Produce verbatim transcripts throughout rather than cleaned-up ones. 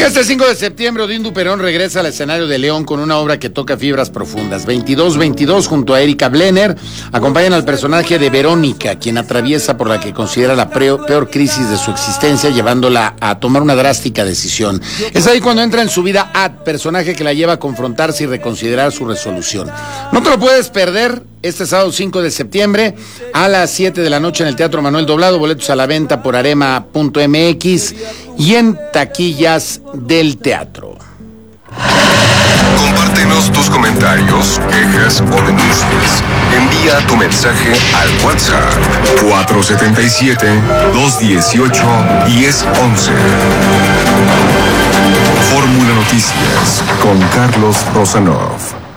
Oiga, este cinco de septiembre, Odín Duperón regresa al escenario de León con una obra que toca fibras profundas. veintidós veintidós, junto a Erika Blenner, acompañan al personaje de Verónica, quien atraviesa por la que considera la peor, peor crisis de su existencia, llevándola a tomar una drástica decisión. Es ahí cuando entra en su vida Ad, personaje que la lleva a confrontarse y reconsiderar su resolución. No te lo puedes perder este sábado cinco de septiembre a las siete de la noche en el Teatro Manuel Doblado. Boletos a la venta por arema punto m x y en taquillas del teatro. Compártenos tus comentarios, quejas o denuncias. Envía tu mensaje al WhatsApp cuatro siete siete, dos uno ocho, uno cero uno uno. Fórmula Noticias con Carlos Rosanov.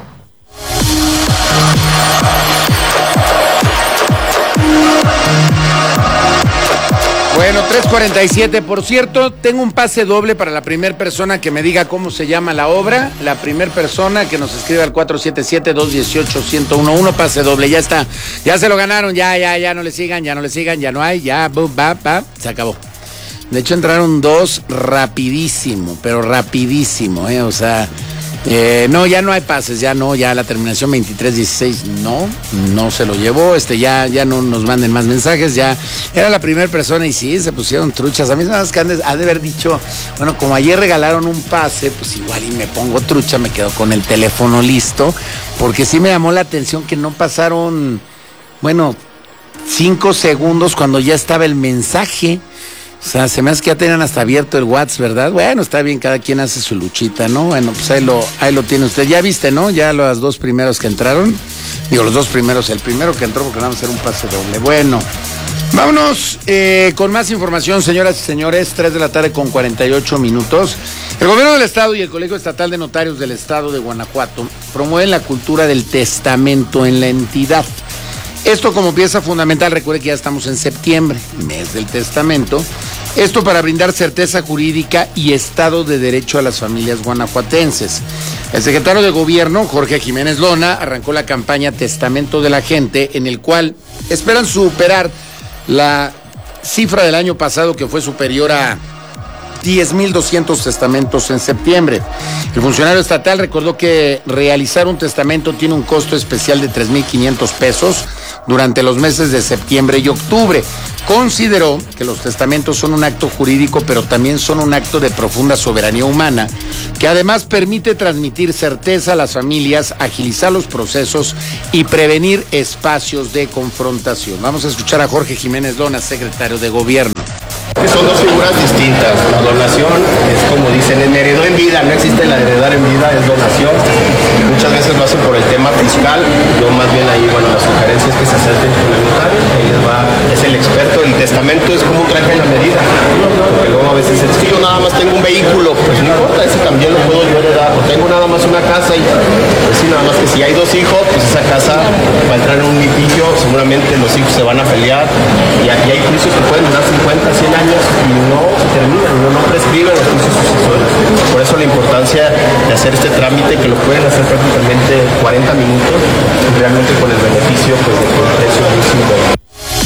Bueno, tres cuarenta y siete, por cierto, tengo un pase doble para la primera persona que me diga cómo se llama la obra. La primera persona que nos escribe al cuatro siete siete, dos uno ocho, uno cero uno uno, pase doble, ya está. Ya se lo ganaron, ya, ya, ya no le sigan, ya no le sigan, ya no hay, ya, bu, ba, ba, se acabó. De hecho entraron dos rapidísimo, pero rapidísimo, ¿eh? O sea, eh, no, ya no hay pases, ya no, ya la terminación veintitrés dieciséis, no, no se lo llevó, este, ya, ya no nos manden más mensajes, ya era la primera persona y sí, se pusieron truchas. A mí nada más que han de, ha de haber dicho, bueno, como ayer regalaron un pase, pues igual y me pongo trucha, me quedo con el teléfono listo, porque sí me llamó la atención que no pasaron, bueno, cinco segundos cuando ya estaba el mensaje. O sea, se me hace que ya tenían hasta abierto el WhatsApp, ¿verdad? Bueno, está bien, cada quien hace su luchita, ¿no? Bueno, pues ahí lo, ahí lo tiene usted. Ya viste, ¿no? Ya los dos primeros que entraron. Digo, los dos primeros, el primero que entró porque vamos a hacer un pase doble. Bueno, vámonos eh, con más información, señoras y señores. tres de la tarde con cuarenta y ocho minutos. El gobierno del estado y el Colegio Estatal de Notarios del estado de Guanajuato promueven la cultura del testamento en la entidad. Esto como pieza fundamental, recuerde que ya estamos en septiembre, mes del testamento. Esto para brindar certeza jurídica y Estado de Derecho a las familias guanajuatenses. El secretario de Gobierno, Jorge Jiménez Lona, arrancó la campaña Testamento de la Gente, en el cual esperan superar la cifra del año pasado, que fue superior a diez mil doscientos testamentos en septiembre. El funcionario estatal recordó que realizar un testamento tiene un costo especial de tres mil quinientos pesos durante los meses de septiembre y octubre. Consideró que los testamentos son un acto jurídico, pero también son un acto de profunda soberanía humana, que además permite transmitir certeza a las familias, agilizar los procesos y prevenir espacios de confrontación. Vamos a escuchar a Jorge Jiménez Lona, secretario de Gobierno. Son dos figuras distintas. La donación es, como dicen, en heredó en vida, no existe la de heredar en vida, es donación. Muchas veces lo hacen por el tema fiscal. Yo más bien ahí, bueno, la sugerencia es que se acerquen con el notario, ahí les va, es el experto. El testamento es como un traje a la medida, porque luego a veces es que yo nada más tengo un vehículo, pues no importa, ese también lo puedo yo heredar. O tengo nada más una casa y pues sí, nada más que si hay dos hijos, pues esa casa va a entrar en un litigio, seguramente los hijos se van a pelear y aquí hay juicios que pueden durar cincuenta, cien años y no se terminan, no, no prescriben los juicios sucesorios. Por eso la importancia de hacer este trámite, que lo pueden hacer prácticamente cuarenta minutos, realmente con el beneficio pues, de un precio muy simbólico.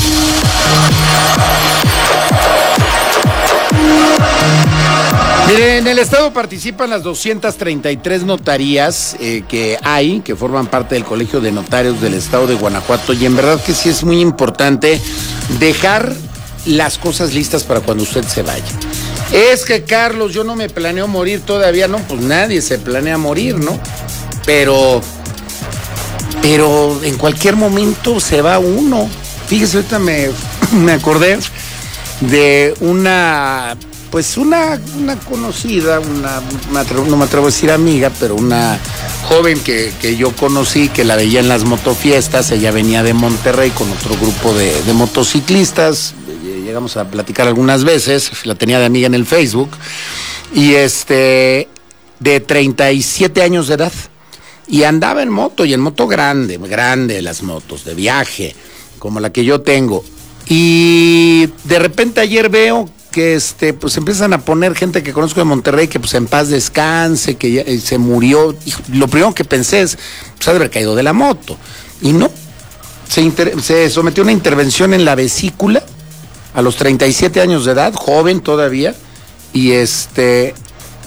Mire, en el estado participan las doscientas treinta y tres notarías eh, que hay, que forman parte del Colegio de Notarios del estado de Guanajuato, y en verdad que sí es muy importante dejar las cosas listas para cuando usted se vaya. Es que, Carlos, yo no me planeo morir todavía, no, pues nadie se planea morir, ¿no? Pero, pero en cualquier momento se va uno. Fíjese, ahorita me, me acordé de una, pues una, una conocida, una, me atrevo, no me atrevo a decir amiga, pero una joven que, que yo conocí, que la veía en las motofiestas. Ella venía de Monterrey con otro grupo de, de motociclistas. Llegamos a platicar algunas veces, la tenía de amiga en el Facebook, y este, de treinta y siete años de edad, y andaba en moto, y en moto grande, grande las motos, de viaje, como la que yo tengo, y de repente ayer veo que este, pues empiezan a poner gente que conozco de Monterrey, que pues en paz descanse, que ya, eh, se murió, y lo primero que pensé es, pues ha de haber caído de la moto, y no, se, inter, se sometió a una intervención en la vesícula, a los treinta y siete años de edad, joven todavía, y este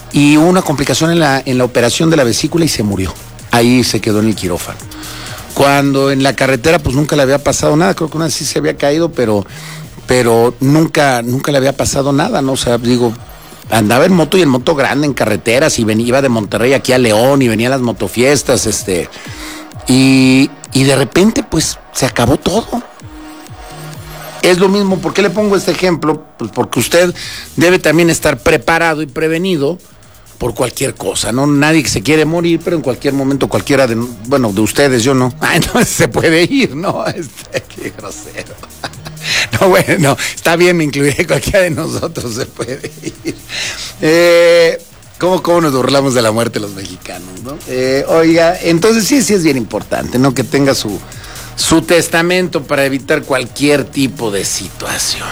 y hubo una complicación en la, en la operación de la vesícula y se murió. Ahí se quedó en el quirófano. Cuando en la carretera pues nunca le había pasado nada, creo que una vez sí se había caído, pero, pero nunca, nunca le había pasado nada, ¿no? O sea, digo, andaba en moto y en moto grande, en carreteras, y venía, iba de Monterrey aquí a León y venía a las motofiestas, este, y, y de repente pues se acabó todo. Es lo mismo. ¿Por qué le pongo este ejemplo? Pues porque usted debe también estar preparado y prevenido por cualquier cosa, ¿no? Nadie que se quiere morir, pero en cualquier momento cualquiera de, bueno, de ustedes, yo no. Ay, no, se puede ir, ¿no? Este, qué grosero. No, bueno, no, está bien, me incluiré, cualquiera de nosotros se puede ir. Eh, ¿cómo, cómo nos burlamos de la muerte los mexicanos, no? Eh, oiga, entonces sí, sí es bien importante, ¿no? Que tenga su... su testamento para evitar cualquier tipo de situación.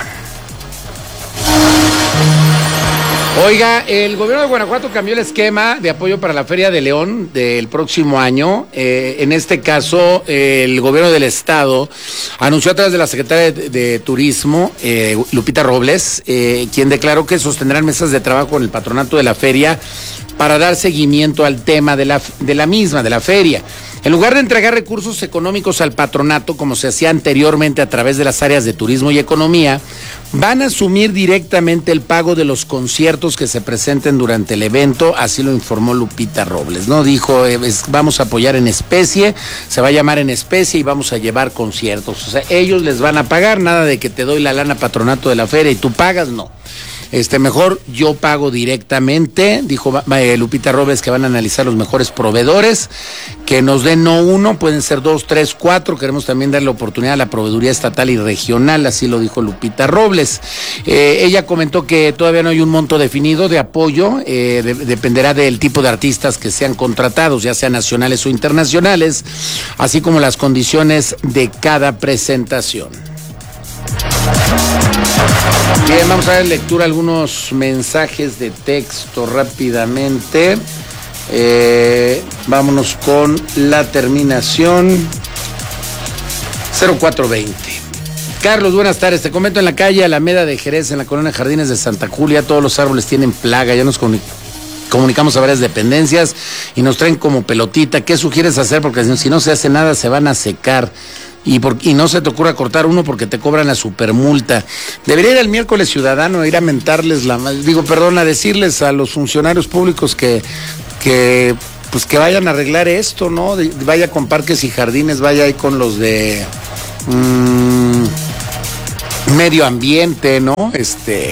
Oiga, el gobierno de Guanajuato cambió el esquema de apoyo para la Feria de León del próximo año. Eh, en este caso, eh, el gobierno del estado anunció a través de la secretaria de, de Turismo, eh, Lupita Robles, eh, quien declaró que sostendrán mesas de trabajo con el patronato de la feria para dar seguimiento al tema de la, de la misma, de la feria. En lugar de entregar recursos económicos al patronato, como se hacía anteriormente a través de las áreas de turismo y economía, van a asumir directamente el pago de los conciertos que se presenten durante el evento, así lo informó Lupita Robles, ¿no? Dijo, eh, es, vamos a apoyar en especie, se va a llamar en especie y vamos a llevar conciertos. O sea, ellos les van a pagar, nada de que te doy la lana patronato de la feria y tú pagas, no. Este, mejor yo pago directamente, dijo eh, Lupita Robles, que van a analizar los mejores proveedores, que nos den no uno, pueden ser dos, tres, cuatro, queremos también darle oportunidad a la proveeduría estatal y regional, así lo dijo Lupita Robles. Eh, ella comentó que todavía no hay un monto definido de apoyo, eh, de, dependerá del tipo de artistas que sean contratados, ya sean nacionales o internacionales, así como las condiciones de cada presentación. Bien, vamos a dar lectura a algunos mensajes de texto rápidamente. Eh, vámonos con la terminación cero cuatro veinte. Carlos, buenas tardes. Te comento, en la calle Alameda de Jerez, en la colonia Jardines de Santa Julia, todos los árboles tienen plaga. Ya nos comunicamos. Comunicamos a varias dependencias y nos traen como pelotita. ¿Qué sugieres hacer? Porque si no se hace nada se van a secar. Y, por, y no se te ocurra cortar uno porque te cobran la supermulta. Debería ir el miércoles ciudadano, ir a mentarles la... Digo, perdón, a decirles a los funcionarios públicos que... que pues que vayan a arreglar esto, ¿no? De, vaya con Parques y Jardines, vaya ahí con los de... Mmm, medio ambiente, ¿no? Este...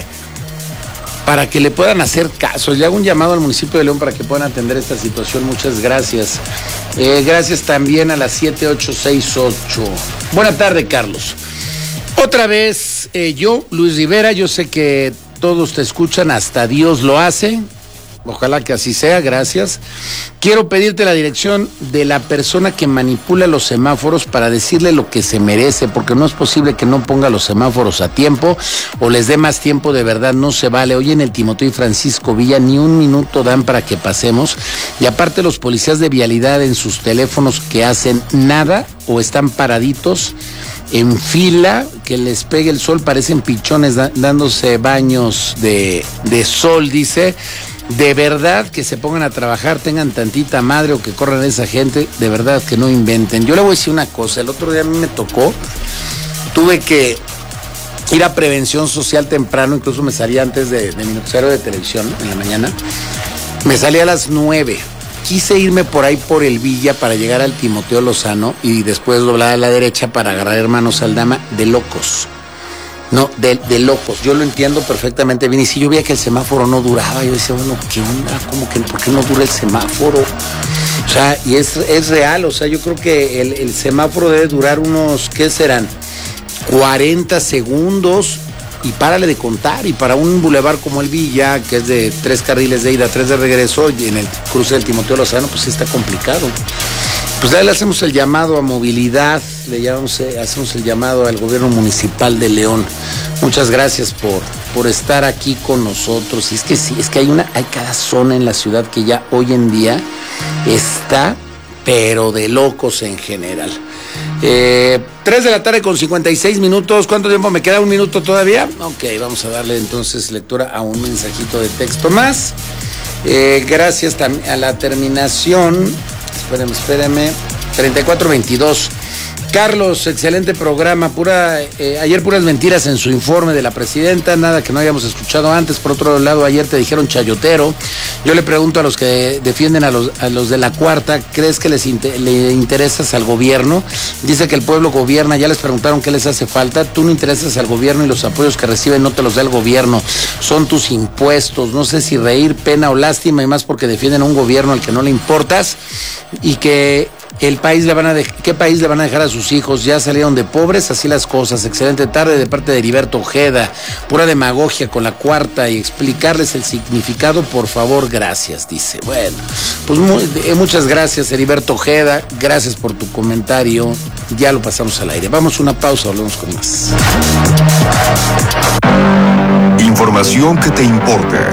para que le puedan hacer caso. Le hago un llamado al municipio de León para que puedan atender esta situación. Muchas gracias. Eh, gracias también a las siete ocho seis ocho. Buena tarde, Carlos. Otra vez, eh, yo, Luis Rivera, yo sé que todos te escuchan, hasta Dios lo hace. Ojalá que así sea, gracias. Quiero pedirte la dirección de la persona que manipula los semáforos para decirle lo que se merece, porque no es posible que no ponga los semáforos a tiempo o les dé más tiempo, de verdad, no se vale. Hoy en el Timoteo y Francisco Villa ni un minuto dan para que pasemos, y aparte los policías de vialidad en sus teléfonos que hacen nada o están paraditos en fila, que les pegue el sol, parecen pichones da- dándose baños de, de sol, dice. De verdad que se pongan a trabajar, tengan tantita madre, o que corran a esa gente, de verdad que no inventen. Yo le voy a decir una cosa, el otro día a mí me tocó, tuve que ir a prevención social temprano, incluso me salía antes de, de mi noticiario de televisión en la mañana, me salía a las nueve, quise irme por ahí por el Villa para llegar al Timoteo Lozano y después doblar a la derecha para agarrar Hermanos Aldama, de locos. No, de, de locos, yo lo entiendo perfectamente bien. Y si yo veía que el semáforo no duraba, yo decía, bueno, ¿qué onda? ¿Cómo que por qué no dura el semáforo? O sea, y es, es real, o sea, yo creo que el, el semáforo debe durar unos, ¿qué serán? cuarenta segundos y párale de contar. Y para un bulevar como el Villa, que es de tres carriles de ida, tres de regreso, y en el cruce del Timoteo Lozano, pues sí está complicado. Pues le hacemos el llamado a movilidad, le llamamos, hacemos el llamado al gobierno municipal de León. Muchas gracias por, por estar aquí con nosotros. Y es que sí, es que hay una, hay cada zona en la ciudad que ya hoy en día está, pero de locos en general. Eh, tres de la tarde con cincuenta y seis minutos. ¿Cuánto tiempo me queda? ¿Un minuto todavía? Ok, vamos a darle entonces lectura a un mensajito de texto más. Eh, gracias tam- a la terminación, espérame, espérame, treinta y cuatro veintidós. Carlos, excelente programa. Pura, eh, ayer puras mentiras en su informe de la presidenta, nada que no hayamos escuchado antes. Por otro lado, ayer te dijeron chayotero. Yo le pregunto a los que defienden a los, a los de la cuarta, ¿crees que les inter- le interesas al gobierno? Dice que el pueblo gobierna, ya les preguntaron qué les hace falta. Tú no interesas al gobierno y los apoyos que reciben no te los da el gobierno, son tus impuestos. No sé si reír, pena o lástima, y más porque defienden a un gobierno al que no le importas y que el país le van a dej- ¿qué país le van a dejar a sus hijos? Ya salieron de pobres, así las cosas. Excelente tarde de parte de Heriberto Ojeda. Pura demagogia con la cuarta y explicarles el significado, por favor, gracias, dice. Bueno, pues muy, eh, muchas gracias, Heriberto Ojeda. Gracias por tu comentario. Ya lo pasamos al aire. Vamos a una pausa, volvemos con más. Información que te importa.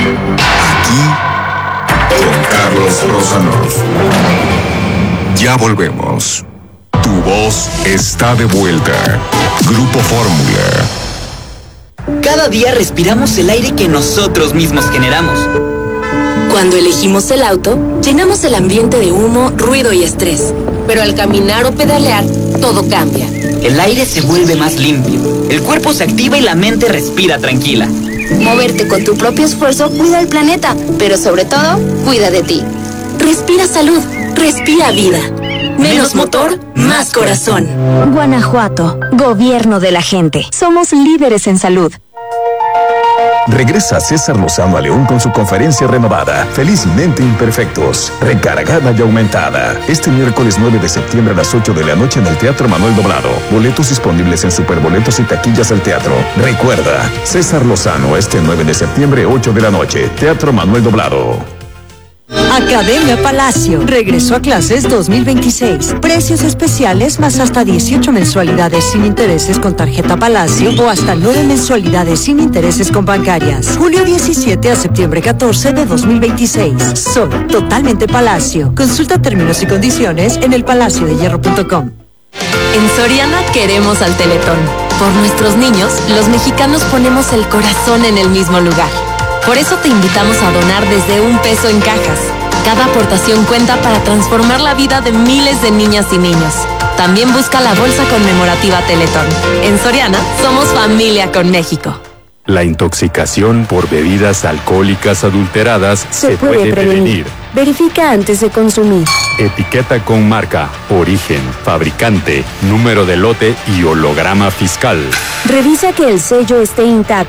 Aquí, con Carlos Rosanov. Ya volvemos. Tu voz está de vuelta. Grupo Fórmula. Cada día respiramos el aire que nosotros mismos generamos. Cuando elegimos el auto, llenamos el ambiente de humo, ruido y estrés. Pero al caminar o pedalear, todo cambia. El aire se vuelve más limpio, el cuerpo se activa y la mente respira tranquila. Moverte con tu propio esfuerzo cuida el planeta, pero sobre todo, cuida de ti. Respira salud, respira vida. Menos motor, más corazón. Guanajuato, gobierno de la gente. Somos líderes en salud. Regresa César Lozano a León con su conferencia renovada, Felizmente Imperfectos, recargada y aumentada. Este miércoles nueve de septiembre a las ocho de la noche en el Teatro Manuel Doblado. Boletos disponibles en Superboletos y taquillas del teatro. Recuerda, César Lozano este nueve de septiembre, ocho de la noche, Teatro Manuel Doblado. Academia Palacio. Regresó a clases dos mil veintiséis. Precios especiales más hasta dieciocho mensualidades sin intereses con tarjeta Palacio o hasta nueve mensualidades sin intereses con bancarias. Julio diecisiete a septiembre catorce de dos mil veintiséis. Son totalmente Palacio. Consulta términos y condiciones en el palacio de hierro punto com. En Soriana queremos al Teletón. Por nuestros niños, los mexicanos ponemos el corazón en el mismo lugar. Por eso te invitamos a donar desde un peso en cajas. Cada aportación cuenta para transformar la vida de miles de niñas y niños. También busca la bolsa conmemorativa Teletón. En Soriana, somos familia con México. La intoxicación por bebidas alcohólicas adulteradas se, se puede, puede prevenir. prevenir. Verifica antes de consumir. Etiqueta con marca, origen, fabricante, número de lote y holograma fiscal. Revisa que el sello esté intacto.